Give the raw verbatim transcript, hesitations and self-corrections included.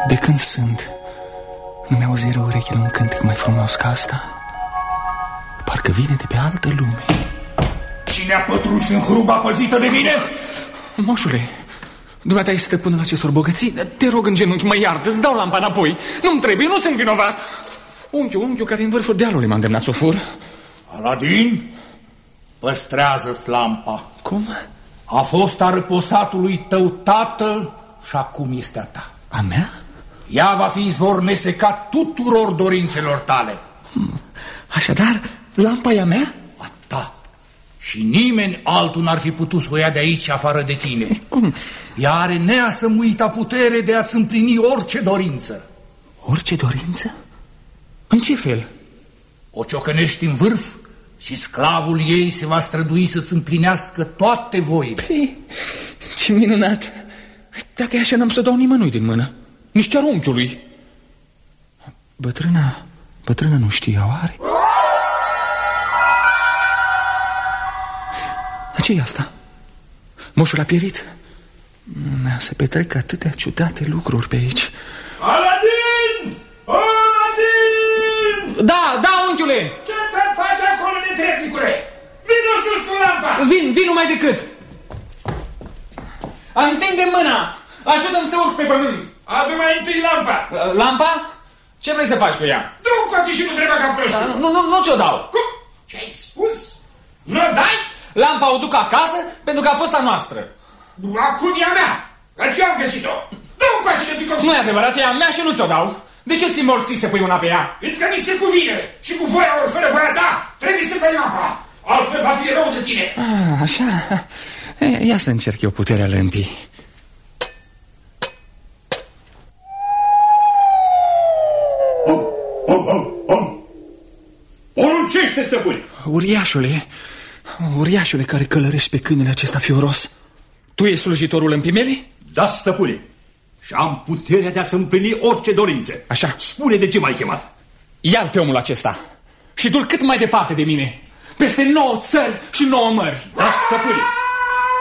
De când sunt, nu mi-auziră urechile un cântec mai frumos ca asta. Parcă vine de pe altă lume. Cine a pătruns în hruba păzită de mine? Moșule, dumneata ești stăpânul acestor bogății? Te rog în genunchi, mă iartă, îți dau lampa înapoi. Nu-mi trebuie, nu sunt vinovat. Unchiul, unchiul care în vârful dealului m-a îndemnat să o fur. Aladin, păstrează-ți lampa. Cum? A fost a răposatului tău tată și acum este a ta. A mea? Ea va fi izvor nesecat tuturor dorințelor tale. Hmm. Așadar, lampa e a mea? A ta. Și nimeni altul n-ar fi putut să o ia de aici afară de tine. Cum? Ea are neasămuita putere de a-ți împlini orice dorință. Orice dorință? În ce fel? O ciocănești în vârf și sclavul ei se va strădui să-ți împlinească toate voile. Păi, ce minunat! Dacă e așa, n-am să dau nimănui din mână. Nici chiar unchiului. Bătrâna, bătrâna nu știa, oare? Ce-i asta? Moșul a pierit? Se petrec atâtea ciudate lucruri pe aici. Aladin! Aladin! Da, da, unchiule! Ce te faci acolo, netrebnicule? Vino sus cu lampa! Vin, vin numai decât! Întinde mâna! Ajută-mi să urc pe pământ! Adu mai întâi lampa! Lampa? Ce vrei să faci cu ea? Du-mi coace și nu treba ca prostul! Nu, nu, nu ți-o dau! Cum? Ce-ai spus? Nu dai? Lampa o duc acasă pentru că a fost a noastră. Acum e a mea! Că ți-o am găsit-o! Du-mi coace de picop! Nu e adevărat, e a mea și nu ți-o dau. De ce ți-i morții să pui una pe ea? Fiindcă mi se cuvine și cu voia ori fără voia ta trebuie să dai lampa. Altfel va fi rău de tine. Ah, așa? Ia să încerc eu puterea lămpii. Poruncește, stăpâne! Uriașule, uriașule care călărești pe câinele acesta fioros, tu ești slujitorul lămpii mele? Da, stăpâne. Și am puterea de a-ți împlini orice dorință. Așa. Spune de ce m-ai chemat. Ia-l pe omul acesta și du-l cât mai departe de mine, peste nouă țări și nouă mări. Da, stăpâne.